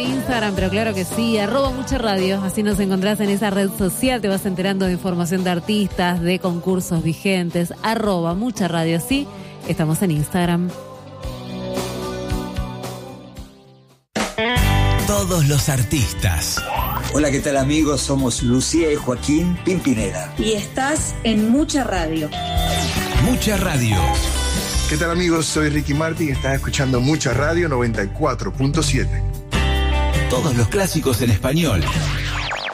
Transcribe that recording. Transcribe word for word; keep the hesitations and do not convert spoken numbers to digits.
Instagram, pero claro que sí, arroba Mucha Radio, así nos encontrás en esa red social, te vas enterando de información de artistas, de concursos vigentes, arroba Mucha Radio, sí, estamos en Instagram. Todos los artistas. Hola, ¿qué tal amigos? Somos Lucía y Joaquín Pimpinela. Y estás en Mucha Radio. Mucha Radio. ¿Qué tal amigos? Soy Ricky Martin y estás escuchando Mucha Radio noventa y cuatro punto siete. Todos los clásicos en español.